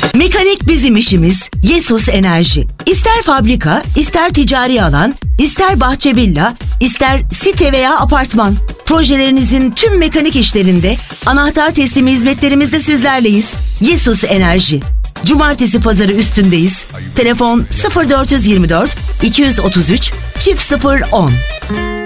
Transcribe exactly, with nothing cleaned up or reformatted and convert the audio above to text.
Mekanik bizim işimiz. Yesus Enerji. İster fabrika, ister ticari alan, ister bahçe villa, ister site veya apartman. Projelerinizin tüm mekanik işlerinde anahtar teslimi hizmetlerimizde sizlerleyiz. Yesus Enerji. Cumartesi pazarı üstündeyiz. Telefon sıfır dört yüz yirmi dört iki yüz otuz üç çift sıfır on.